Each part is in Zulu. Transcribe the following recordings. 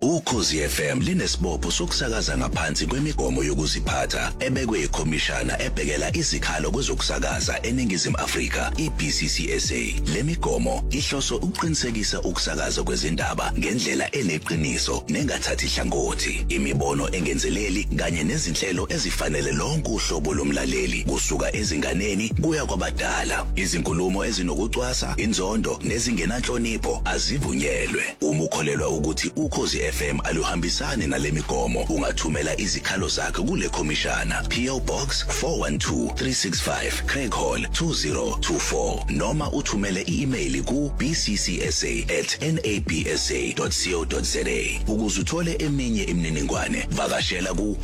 Ukhozi FM linesibopho sokusakaza ngaphansi kwemigomo yokuziphatha ebekwe ikhomishana ebhekela izikhalo kwezokusakaza eNingizimu Afrika iBCCSA. Lemigomo ihloswe ukuqinisekisa ukusakaza kwezindaba ngendlela eneqiniso nengathathi hlangothi, imibono engenzeleli kanye nezinhlelo ezifanele lonke uhlobo lomlaleli kusuka ezinganeni kuya kwabadala. Izinkulumo ezinokucwasa, inzondo nezingenanhlonipho azivunyelwe. Uma ukholelwa ukuthi Ukhozi FM aluhambisani nalemigomo, ungathumela izikhalo zakhe kule khomishana. PO Box 412365 Craig Hall 2024 noma uthumele i-email ku bccsa@nabsa.co.za. Ukuze uthole eminye imininingwane, vakashela ku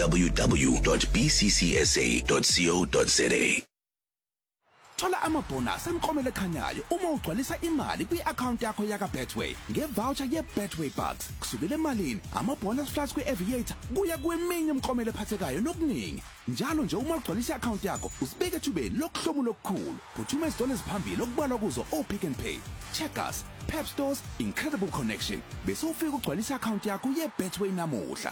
www.bccsa.co.za. Thola amabonus emklomelo ekhanyayo uma ugcwalisa imali kwi-account yakho yaka-Betway nge-voucher ye-Betway Bucks. Kusukela emalini, amabonus flash kwi-Aviator kuya kweminye imklomelo ephathekayo nokuningi. Njalo nje uma ugcwalisa i-account yakho, usibeke ethubeni lokuhlomula okukhulu. Phuthuma izidole eziphambili okubalwa kuzo oPick n Pay, Checkers, Pep Stores, Incredible Connection. Bese ufika ugcwalisa i-account yakho ye-Betway namuhla.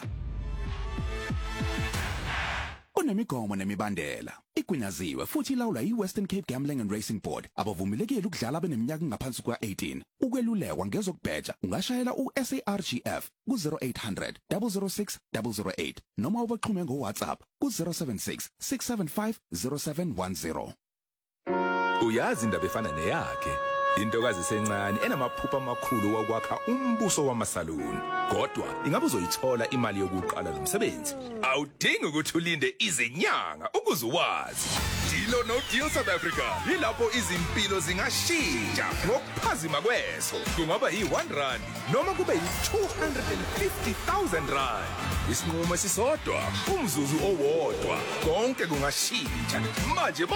Kunemigomo nemibandela. Igunyaziwe futhi ilawulwa yi-Western Cape Gambling and Racing Board. Abavumelekile ukudlala beneminyaka ngaphansi kwa-18. Ukwelulekwa ngezokubheja ungashayela u-SARGF ku-0800 006 008 noma ubaxhume ngo-WhatsApp ku-076 675 0710. Uyazi indaba efana neyakhe, intokazi esencane enamaphupho amakhulu wokwakha umbuso wamasaluni. Kodwa ingabe uzoyithola imali yokuqala lo msebenzi? Awudingi ukuthi ulinde izinyanga ukuze uwazi. Deal or No Deal South Africa yilapho izimpilo zingashintsha ngokuphazima kweso. Kungaba yi-R1 noma kube yi-250,000. Isinqumo esisodwa, umzuzu owodwa, konke kungashintsha manje.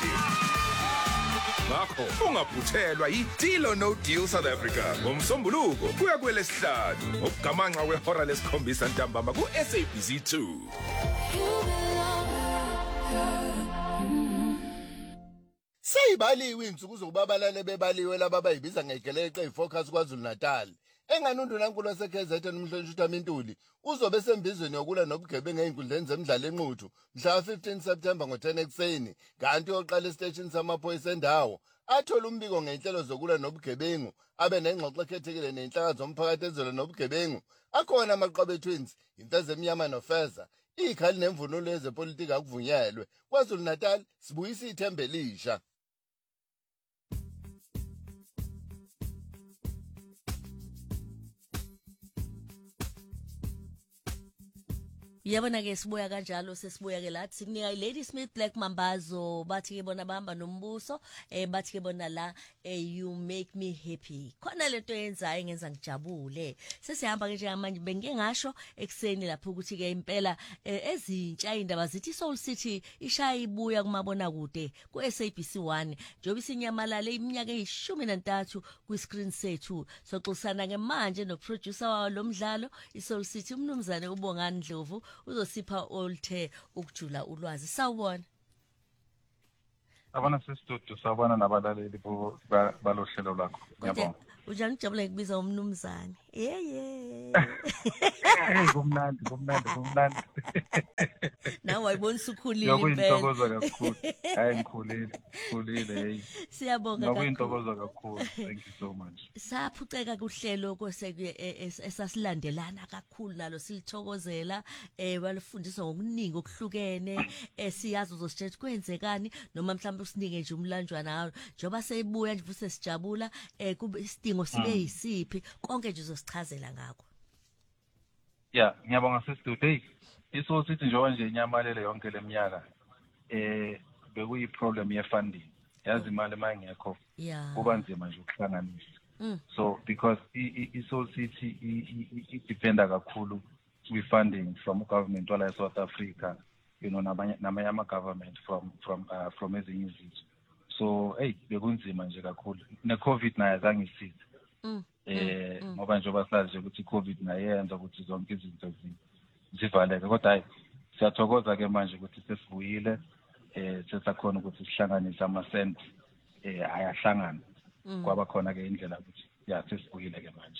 Ngakho ungaphuthelwa yi-Deal or No Deal South Africa ngoMsombuluko kuya kwelesihlanu ngokugamanxa wehora lesikhombisa ntambama ku-SABC2. Seyibaliwe insuku zokubabalane bebaliwe laba bayibiza ngegeleqe ifocus KwaZulu-Natal. Enganundu nankulu waseKZN nomhlonishwa uTamintuli uzobe sembizweni yokulwa nobugebengu einkundleni zemidlalo enquthu mhla 15 September ngo-10 ekseni, kanti oqala esiteshini samaphoyisa endawo athola umbiko ngenhlelo zokulwa nobugebengu abe nengxoxo ekhethekile nenhlaka zomphakathi ezolwa nobugebengu. Akhona amaqaba twins, imfeze emnyama nofeza, ikhali nemvunulo yezepolitiki akuvunyelwe. KwaZulu-Natal sibuyisa ithemba elisha. Yabona ke sibuya kanjalo sesibuya ke lathi sikunika iLady Smith Black Mambazo bathi ke bona bahamba nombuso bathi ke bona la you make me happy. Khona lento yenzayo ngenza ngijabule. Sesihamba ke njengamanje bengike ngasho ekseni lapho ukuthi ke impela ezintsha indaba zithi Soul City ishaya ibuya kumabona kude ku SABC1 njobe sinyamalale iminyaka e13 ku screen sethu. Soxusana ke manje no producer wawo lomdlalo iSoul City umnumzane uBongani Ndlovu uzosipha olthe ukujula ulwazi. Sawubona. Abana sesistudio sabona nabalaleli balohlelo lakho. Ngiyabonga. Ujani ujabule ukubiza umnumzane. Kumnandi. Nawe wayibonisa ukhulile impela. Ngiyintokoza kakhulu. Hayi ngikhulile hey. Siyabonga kakhulu. Ngiyintokoza kakhulu. Thank you so much. Saphuceka kuhlelo koseke esasilandelana kakhulu nalo silithokozela balifundiswa ngokuningi okuhlukene siyazi uzositshela kwenzekani noma mhlawumbe usinike nje umlanjwana nawo njoba seyibuya nje futhi sijabula kube isidingo sibe yisiphi konke nje uzosichazela ngakho. Yeah, ngiyabonga sesistudio. Iso sithi njengoba nje inyamalele yonke leminyaka bekuyi problem ye funding. Yazi imali mayingekho kuba nzima nje ukuhlanganisa. So because iSoul City idependa kakhulu we funding from government wala South Africa, you know, namanye ama government from ezinye izizwe. So bekunzima nje kakhulu. Ne COVID nayo azange isize. Ngoba nje basazi ukuthi iCovid nayo yenza ukuthi zonke izinto zivaleke. Kodwa hayi siyathokoza ke manje ukuthi sesivuyile sesakhona ukuthi sihlanganise amasenti ayahlangana. Kwaba khona ke indlela ukuthi sesivuyile ke manje.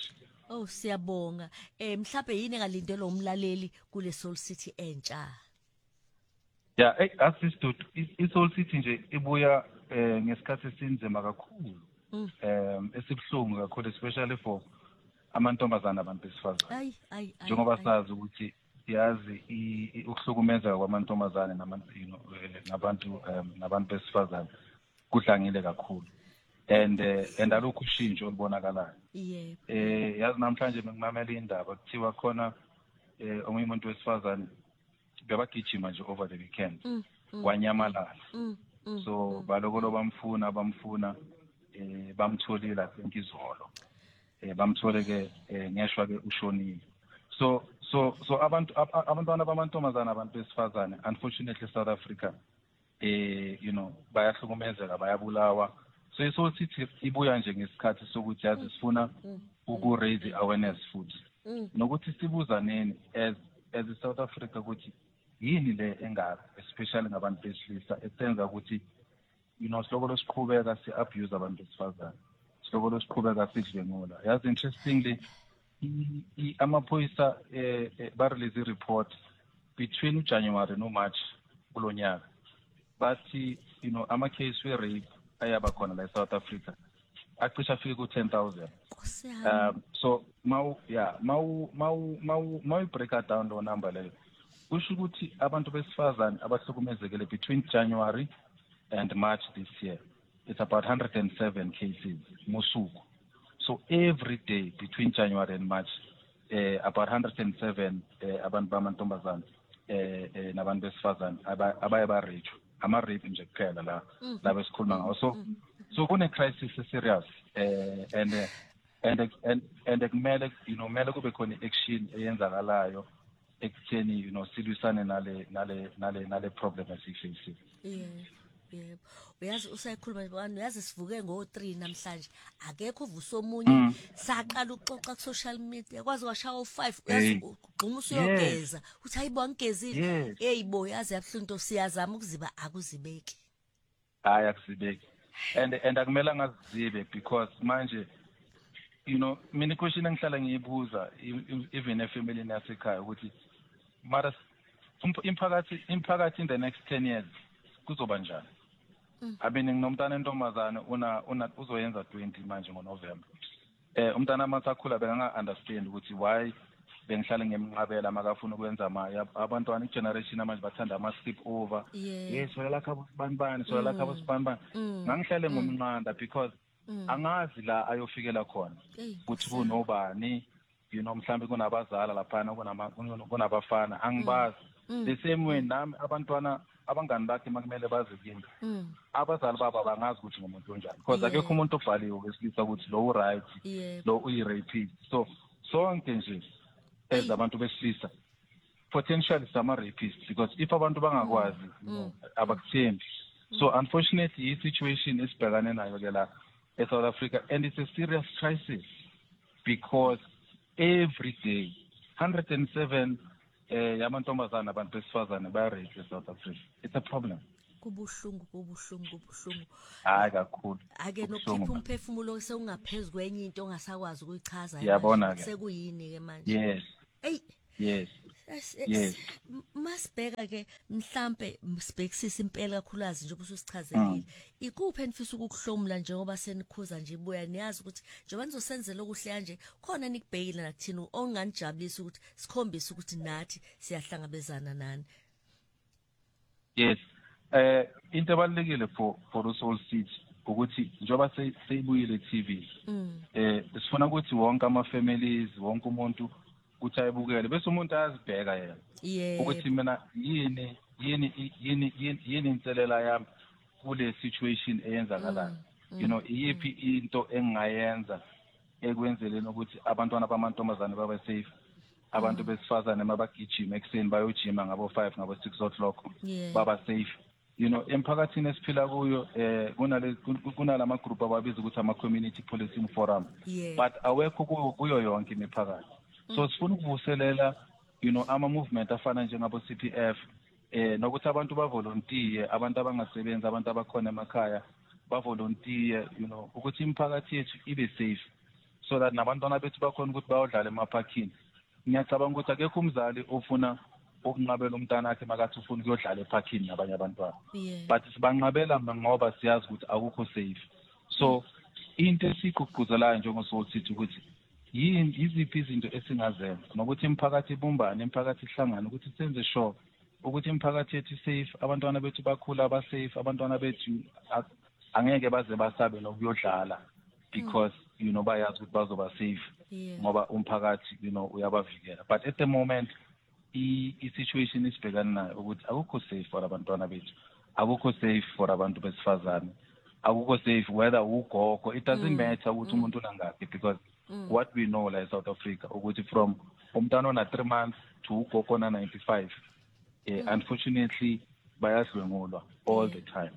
Oh siyabonga. Mhlawumbe yini engalindele umlaleli kule Soul City entsha? Yeah, assistant iSoul City nje ibuya ngesikhathi esinzima kakhulu. Esibhlungu kakhulu especially for amantombazana abantu besifazane. Njengoba sazi ukuthi yazi ukuhlukumeza kwamantombazane nabantu besifazane kudlangile kakhulu. And alokhu ushintsho olubonakalayo. Yazi namhlanje ngimamela indaba kuthiwa khona omunye umuntu wesifazane bebagijima nje over the weekend wanyamalala. So balokolo bamfuna bamtholile izolo. Bamthole ke ngeshwa ke ushonile. So abantwana bamantombazana abantu besifazane unfortunately South Africa bayahlukumezeka bayabulawa. So iSoul City ibuya nje ngesikhathi sokuthi yazi sifuna raise awareness futhi nokuthi sibuza nini as South Africa ukuthi yini le engaka especially ngabantu besilisa esenza ukuthi silokolo siqhubeka si-abuse abantu besifazane silokolo siqhubeka sidlengula. Yazi interestingly amaphoyisa ba-release i-report between January no March kulo nyaka bathi ama-case we-rape ayaba khona la eSouth Africa acisha afike ku-10,000. So mau break down lo number leyo kusho ukuthi abantu besifazane abahlukumezekile between January and March this year it's about 107 cases ngosuku. So every day between January and March about 107 abantu bamantombazane nabantu besifazane abaye ba-rape ama-rape nje kuphela la besikhuluma ngawo. So kune crisis serious and kumele kube khona action eyenzakalayo ekutheni silwisane nale problem esiyifacile. Yebo. Uyazi usayikhuluma bani uyazi sivuke ngo3 namhlanje akekho uvusa omunye saqala ukuxoxa ku social media kwazi kwashawa u5 uyazi ugxuma usuyogeza uthi hayibo angigezile hey yazi yabhlunto siyazama ukuziba akuzibeki hayi akusibeki and akumela ngazizibe because manje mina question engihlala ngiyibuza even efamily yasekhaya ukuthi mara imphakathi in the next 10 years kuzoba njani. Abene nginomntana entombazane uzoyenza 20 manje ngoNovember. Umntana amasakhula benganga understand ukuthi why bengihlala ngemnqabela makafuna ukwenza abantwana igeneration manje bathanda ama skip over. Yes sola khabo sibanibani sola khabo sibanibani. Ngangihlale ngomnqanda because angazi la ayofikela khona. Kuthi kunobani mhlambe kunabazala laphana kunabafana angibazi. The same way nami abantwana abangani bakhe makumele bazi kimi abazali baba bangazi ukuthi ngomuntu onjani because akekho umuntu obhaliwe wesilisa ukuthi lo right lo uyi-rapist. So sonke nje as abantu besilisa potentially some rapists because if abantu bangakwazi abakuthembi. So unfortunately i-situation esibhekane nayo ke la eSouth Africa and it's a serious crisis because every day 107 yamantombazana abantu besifazane baya-rape eSouth Africa. It's a problem. Kubuhlungu. Hayi kakhulu. Ake nokukhipha umphefumulo sewungaphezu kwenye into ongasakwazi ukuyichaza. Yabona ke. Sekuyini ke manje? Yes. Masibheka ke mhlambe sibhekisisa impela kakhulukazi nje ubususichazelile. Ikuphi enifisa ukukuhlomula njengoba senikhuza nje ibuya niyazi ukuthi njengoba nizosenzela okuhle kanje khona nikubhekile nakuthina onganijabulisa ukuthi sikhombise ukuthi nathi siyahlangabezana nani. Yes. Into ebalulekile for uSoul City ukuthi njengoba seyibuyile TV sifuna ukuthi wonke ama-families wonke umuntu ukuthi ayibukele bese umuntu ayazibheka yena ukuthi mina yini inselela yami kule situation eyenzakalayo. Iyiphi into engayenza ekwenzeleni ukuthi abantwana bamantombazane babe safe abantu besifazane mabagijima ekuseni bayojima ngabo 5 ngabo 6 o'clock baba safe. Emphakathini esiphila kuyo kunalama group ababiza ukuthi ama-community policing forum but awekho kuyo yonke imiphakathi. So sifuna ukuvuselela ama-movement afana njengabo CPF nokuthi abantu bavolontiye abantu abangasebenzi abantu abakhona emakhaya bavolontiye ukuthi imiphakathi yethu ibe safe. so that nabantwana bethu bakhona ukuthi bayodlala emaphakini. Ngiyacabanga ukuthi akekho umzali ofuna ukunqabela umntana wakhe makathi ufuna ukuyodlala ephakini nabanye abantwana. But sibanqabela ngoba siyazi ukuthi akukho safe. So into esigqugquzelayo njengoSoul City ukuthi yiziphi izinto esingazenza nokuthi imiphakathi ibumbane, imiphakathi ihlangane ukuthi senze sure ukuthi imiphakathi yethu safe, abantwana bethu bakhula ba safe, abantwana bethu angeke baze basabe nokuyodlala because bayazi ukuthi bazoba safe ngoba umphakathi uyabavikela. But at the moment i-situation isibhekana nayo ukuthi akukho safe for abantwana bethu, akukho safe for abantu besifazane, akukho safe whether ugogo, it doesn't matter ukuthi umuntu unangaphi, because what we know la South Africa ukuthi from umntana ona 3 months to ugogo ona 95 unfortunately bayadlwengulwa all the time.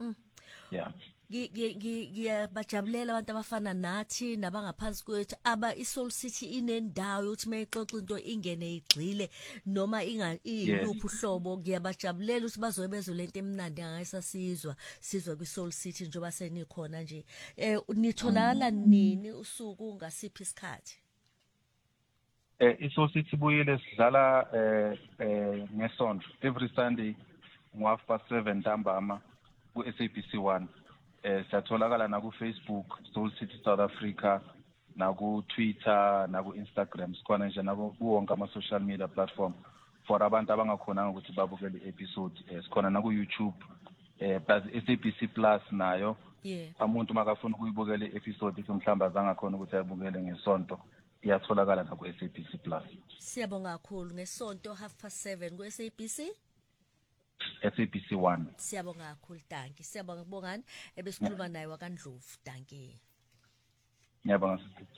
Ngiyabajabulela abantu abafana nathi nabangaphansi kwethu iSoul City inendawo yokuthi mayixoxa into ingene igxile noma ingayiluphi uhlobo. Ngiyabajabulela ukuthi bazobe bezolento emnandi angayisasizwa kwiSoul City njengoba senikhona nje. Nitholakala nini usuku ngasiphi isikhathi? iSoul City buyile sidlala ngesonto every Sunday ngo7:30 ntambama ku-SABC 1. Siyatholakala na ku-Facebook Soul City South Africa, na ku-Twitter, na ku-Instagram, sikhona nje nakuwonke ama-social media platform for abantu abangakhonanga ukuthi babukele i-episode. Sikhona na ku-YouTube plus SABC Plus nayo. Umuntu makafuna ukuyibukela i-episode mhlawumbe azangakhona ukuthi ayibukele ngesonto, iyatholakala na ku-SABC Plus. Siyabonga kakhulu. Ngesonto 7:30 ku-SABC SABC 1. Siyabonga kakhulu Danki. Siyabonga kubongani ebesikhuluma naye waKaNdlovu Danki. Ngiyabonga.